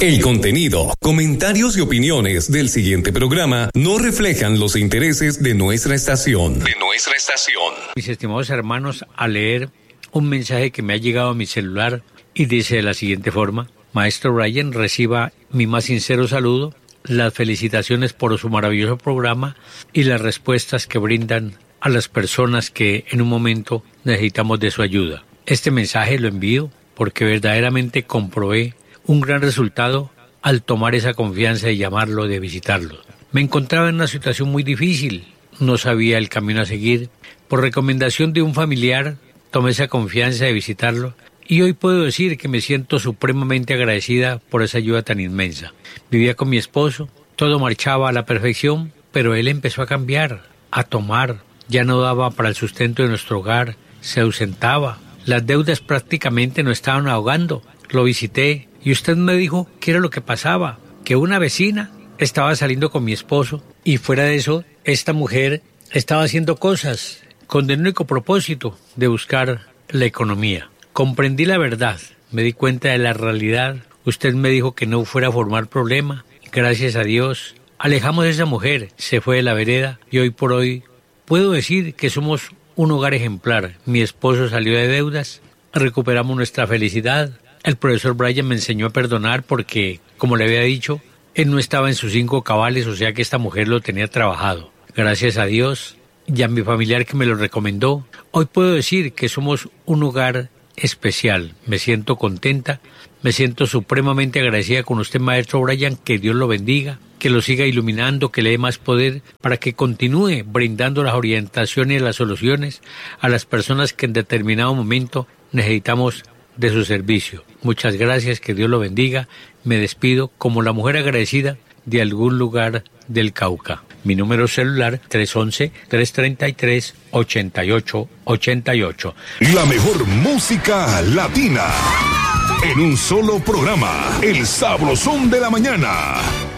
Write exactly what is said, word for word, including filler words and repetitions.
El contenido, comentarios y opiniones del siguiente programa no reflejan los intereses de nuestra estación. De nuestra estación. Mis estimados hermanos, a leer un mensaje que me ha llegado a mi celular y dice de la siguiente forma: Maestro Ryan, reciba mi más sincero saludo, las felicitaciones por su maravilloso programa y las respuestas que brindan a las personas que en un momento necesitamos de su ayuda. Este mensaje lo envío porque verdaderamente comprobé un gran resultado al tomar esa confianza de llamarlo, de visitarlo. Me encontraba en una situación muy difícil, no sabía el camino a seguir. Por recomendación de un familiar, tomé esa confianza de visitarlo y hoy puedo decir que me siento supremamente agradecida por esa ayuda tan inmensa. Vivía con mi esposo, todo marchaba a la perfección, pero él empezó a cambiar, a tomar, ya no daba para el sustento de nuestro hogar, se ausentaba, las deudas prácticamente nos estaban ahogando. Lo visité y usted me dijo qué era lo que pasaba, que una vecina estaba saliendo con mi esposo y fuera de eso, esta mujer estaba haciendo cosas con el único propósito de buscar la economía. Comprendí la verdad, me di cuenta de la realidad, usted me dijo que no fuera a formar problema, gracias a Dios, alejamos a esa mujer, se fue de la vereda y hoy por hoy puedo decir que somos un hogar ejemplar. Mi esposo salió de deudas, recuperamos nuestra felicidad. El profesor Brian me enseñó a perdonar porque, como le había dicho, él no estaba en sus cinco cabales, o sea que esta mujer lo tenía trabajado. Gracias a Dios y a mi familiar que me lo recomendó, hoy puedo decir que somos un hogar especial. Me siento contenta, me siento supremamente agradecida con usted, maestro Brian, que Dios lo bendiga, que lo siga iluminando, que le dé más poder para que continúe brindando las orientaciones y las soluciones a las personas que en determinado momento necesitamos de su servicio. Muchas gracias, que Dios lo bendiga. Me despido como la mujer agradecida de algún lugar del Cauca. Mi número celular tres once, tres treinta y tres, ochenta y ocho ochenta y ocho. La mejor música latina en un solo programa, El Sabrosón de la Mañana.